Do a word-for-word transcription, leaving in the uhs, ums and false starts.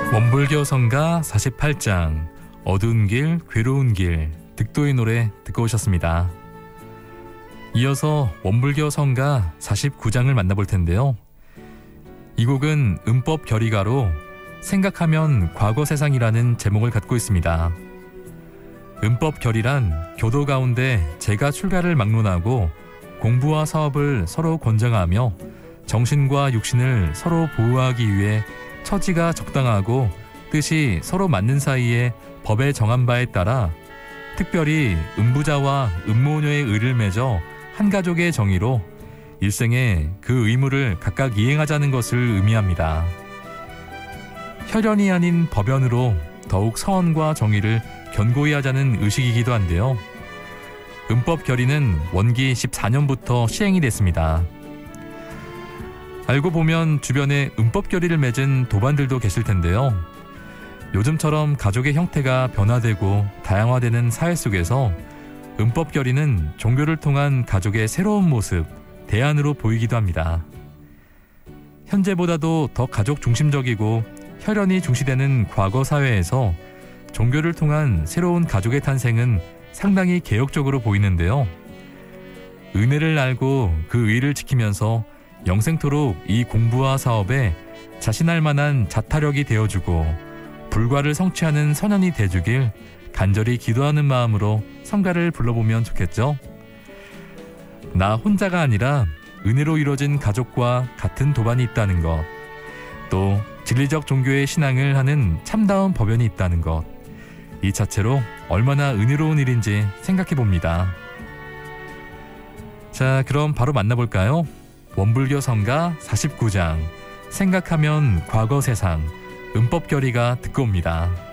원불교 성가 사십팔 장 어두운 길 괴로운 길 득도의 노래 듣고 오셨습니다. 이어서 원불교 성가 사십구 장을 만나볼 텐데요. 이 곡은 음법 결의가로 생각하면 과거 세상이라는 제목을 갖고 있습니다. 음법 결의란 교도 가운데 제가 출가를 막론하고 공부와 사업을 서로 권장하며 정신과 육신을 서로 보호하기 위해 처지가 적당하고 뜻이 서로 맞는 사이에 법에 정한 바에 따라 특별히 음부자와 음모녀의 의를 맺어 한 가족의 정의로 일생에 그 의무를 각각 이행하자는 것을 의미합니다. 혈연이 아닌 법연으로 더욱 서원과 정의를 견고히 하자는 의식이기도 한데요. 음법 결의는 원기 십사 년부터 시행이 됐습니다. 알고 보면 주변에 음법 결의를 맺은 도반들도 계실 텐데요. 요즘처럼 가족의 형태가 변화되고 다양화되는 사회 속에서 음법 결의는 종교를 통한 가족의 새로운 모습, 대안으로 보이기도 합니다. 현재보다도 더 가족 중심적이고 혈연이 중시되는 과거 사회에서 종교를 통한 새로운 가족의 탄생은 상당히 개혁적으로 보이는데요. 은혜를 알고 그 의를 지키면서 영생토록 이 공부와 사업에 자신할 만한 자타력이 되어주고 불과를 성취하는 선현이 돼주길 간절히 기도하는 마음으로 성가를 불러보면 좋겠죠. 나 혼자가 아니라 은혜로 이루어진 가족과 같은 도반이 있다는 것, 또 진리적 종교의 신앙을 하는 참다운 법연이 있다는 것, 이 자체로 얼마나 은혜로운 일인지 생각해봅니다. 자, 그럼 바로 만나볼까요? 원불교 성가 사십구 장 생각하면 과거 세상 음법 결의가 듣고 옵니다.